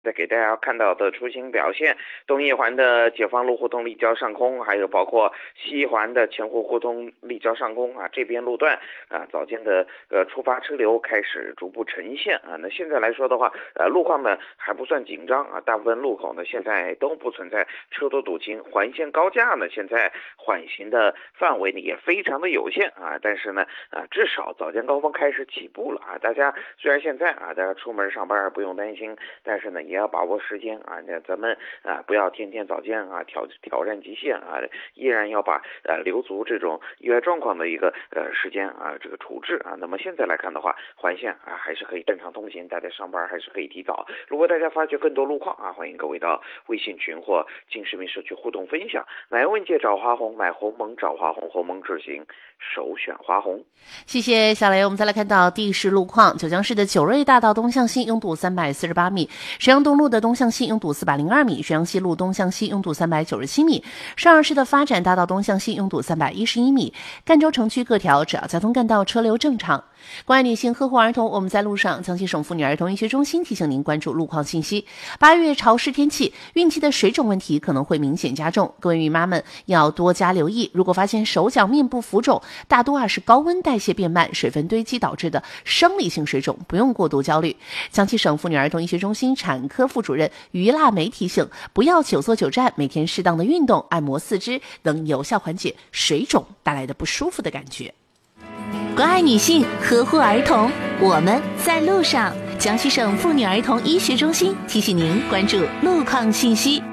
再给大家看到的出行表现，东一环的解放路互通立交上空，还有包括西一环的前湖互通立交上空这边路段早间的出发车流开始逐步呈现那现在来说的话，路况呢还不算紧张大部分路口呢现在都不存在车多堵情，环线高架呢现在缓行的范围呢也非常的有限但是呢至少早间高峰开始起步了大家虽然现在大家出门上班不用担心，但是呢也要把握时间咱们不要天天早间挑战极限依然要把留足这种意外状况的一个时间这个处置那么现在来看的话，环线还是可以正常通行，大家上班还是可以提早。如果大家发觉更多路况欢迎各位到微信群或进市民社区互动分享。买问界找花红，买鸿蒙找花红，鸿蒙智行首选花红。 谢谢小雷。我们再来看到地势路况，九江市的九瑞大道东向西拥堵348米，沈阳东路的东向西拥堵402米，沈阳西路东向西拥堵397米，上饶市的发展大道东向西拥堵311米，赣州城区各条主要交通干道车流正常。关爱女性呵护儿童，我们在路上。江西省妇女儿童医学中心提醒您关注路况信息。8月潮湿天气，孕期的水肿问题可能会明显加重，各位孕妈们要多加留意。如果发现手脚面部浮肿，大多是高温代谢变慢、水分堆积导致的生理性水肿，不用过度焦虑。江西省妇女儿童医学中心产科副主任于腊梅提醒，不要久坐久站，每天适当的运动、按摩四肢，能有效缓解水肿带来的不舒服的感觉。 关爱女性，呵护儿童，我们在路上。江西省妇女儿童医学中心提醒您关注路况信息。